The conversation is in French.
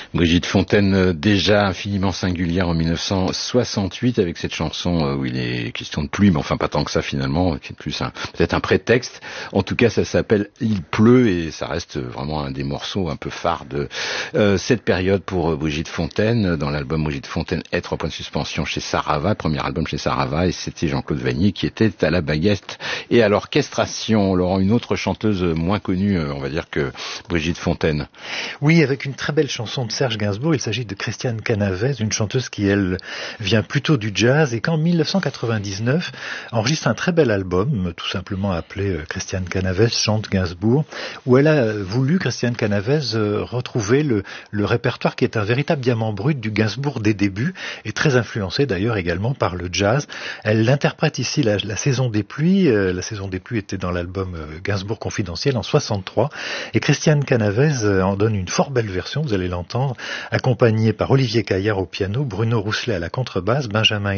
Brigitte Fontaine, déjà infiniment singulière en 1968 avec cette chanson où il est question de pluie, mais enfin pas tant que ça finalement, qui est plus peut-être un prétexte. En tout cas, ça s'appelle Il pleut et ça reste vraiment un des morceaux un peu phares de cette période pour Brigitte Fontaine. Dans l'album Brigitte Fontaine, Être en point de suspension chez Sarava, premier album chez Sarava, et c'était Jean-Claude Vannier qui était à la baguette et à l'orchestration. Laurent, une autre chanteuse moins connue, on va dire, que Brigitte Fontaine. Oui, avec une très belle chanson de Serge Gainsbourg, il s'agit de Christiane Canavez, une chanteuse qui, elle, vient plutôt du jazz et qu'en 1999 enregistre un très bel album, tout simplement appelé Christiane Canavez chante Gainsbourg, où elle a voulu, Christiane Canavez, retrouver le répertoire qui est un véritable diamant brut du Gainsbourg des débuts et très influencé d'ailleurs également par le jazz. Elle interprète ici la saison des pluies. La saison des pluies était dans l'album Gainsbourg confidentiel en 63 et Christiane Canavez en donne une fort belle version, vous allez l'entendre, accompagnée par Olivier Caillard au piano, Bruno Rousselet à la contrebasse, Benjamin